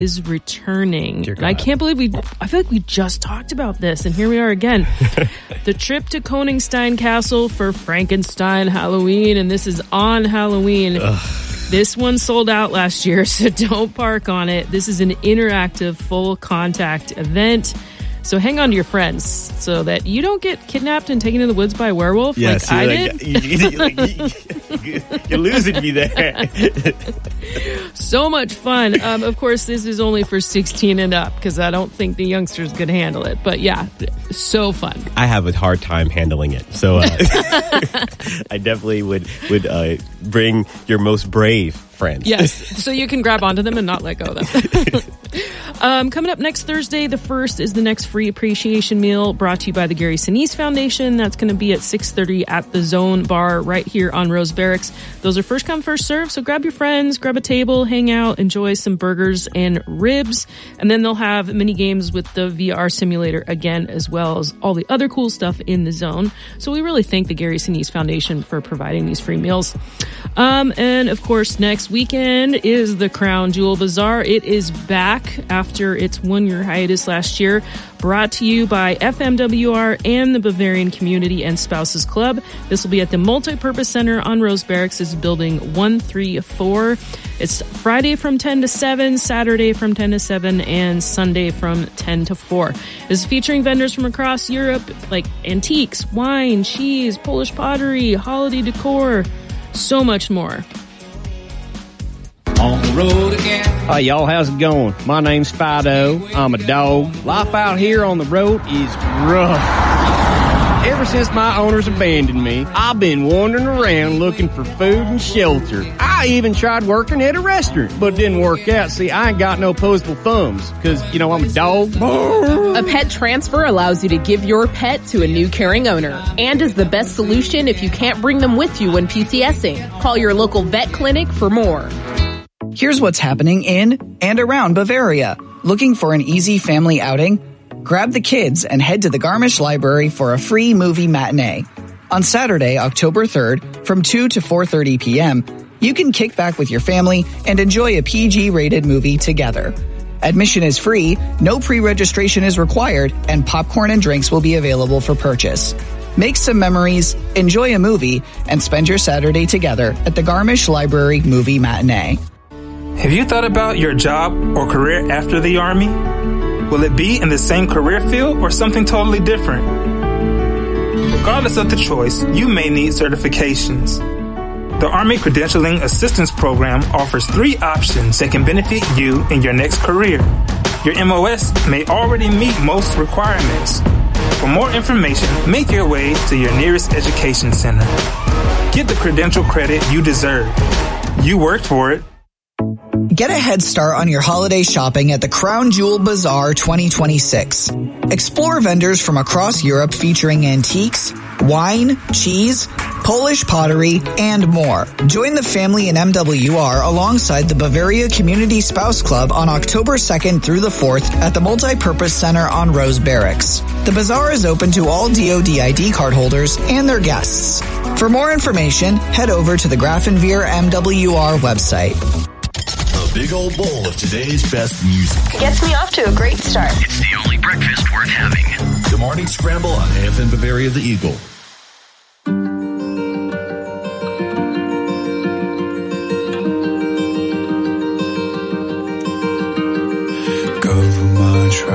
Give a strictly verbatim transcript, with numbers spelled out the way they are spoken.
is returning. And I can't believe we, I feel like we just talked about this, and here we are again. The trip to Koningstein Castle for Frankenstein Halloween, and this is on Halloween. Ugh. This one sold out last year, so don't park on it. This is an interactive, full contact event. So hang on to your friends so that you don't get kidnapped and taken to the woods by a werewolf yeah, like I like, did. You, you, you, you're losing me there. So much fun. Um, of course, this is only for sixteen and up because I don't think the youngsters could handle it. But yeah, so fun. I have a hard time handling it. So uh, I definitely would, would uh, bring your most brave friends. Yes, so you can grab onto them and not let go of them. Um, coming up next Thursday, the first, is the next free appreciation meal brought to you by the Gary Sinise Foundation. That's going to be at six thirty at the Zone Bar right here on Rose Barracks. Those are first come, first serve. So grab your friends, grab a table, hang out, enjoy some burgers and ribs. And then they'll have mini games with the V R simulator again, as well as all the other cool stuff in the zone. So we really thank the Gary Sinise Foundation for providing these free meals. Um, and of course, next weekend is the Crown Jewel Bazaar. It is back after After its one-year hiatus last year, brought to you by F M W R and the Bavarian Community and Spouses Club. This will be at the Multipurpose Center on Rose Barracks. It's building one three four. It's Friday from ten to seven, Saturday from ten to seven, and Sunday from ten to four. This is featuring vendors from across Europe, like antiques, wine, cheese, Polish pottery, holiday decor, so much more. On the road again. Hi, y'all. How's it going? My name's Fido. I'm a dog. Life out here on the road is rough. Ever since my owners abandoned me, I've been wandering around looking for food and shelter. I even tried working at a restaurant, but it didn't work out. See, I ain't got no opposable thumbs, because, you know, I'm a dog. A pet transfer allows you to give your pet to a new caring owner, and is the best solution if you can't bring them with you when PCSing. Call your local vet clinic for more. Here's what's happening in and around Bavaria. Looking for an easy family outing? Grab the kids and head to the Garmisch Library for a free movie matinee. On Saturday, October third, from two to four thirty p.m., you can kick back with your family and enjoy a P G-rated movie together. Admission is free, no pre-registration is required, and popcorn and drinks will be available for purchase. Make some memories, enjoy a movie, and spend your Saturday together at the Garmisch Library Movie Matinee. Have you thought about your job or career after the Army? Will it be in the same career field or something totally different? Regardless of the choice, you may need certifications. The Army Credentialing Assistance Program offers three options that can benefit you in your next career. Your M O S may already meet most requirements. For more information, make your way to your nearest education center. Get the credential credit you deserve. You worked for it. Get a head start on your holiday shopping at the Crown Jewel Bazaar twenty twenty-six. Explore vendors from across Europe featuring antiques, wine, cheese, Polish pottery, and more. Join the family in M W R alongside the Bavaria Community Spouse Club on October second through the fourth at the Multipurpose Center on Rose Barracks. The bazaar is open to all D O D I D card holders and their guests. For more information, head over to the Grafenveer M W R website. A big old bowl of today's best music. Gets me off to a great start. It's the only breakfast worth having. The Morning Scramble on A F M Bavaria The Eagle.